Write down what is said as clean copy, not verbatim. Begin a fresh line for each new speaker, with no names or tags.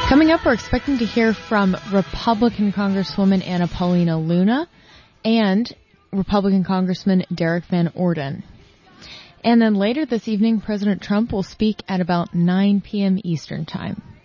Coming up, we're expecting to hear from Republican Congresswoman Anna Paulina Luna and Republican Congressman Derek Van Orden. And then later this evening, President Trump will speak at about 9 p.m. Eastern Time.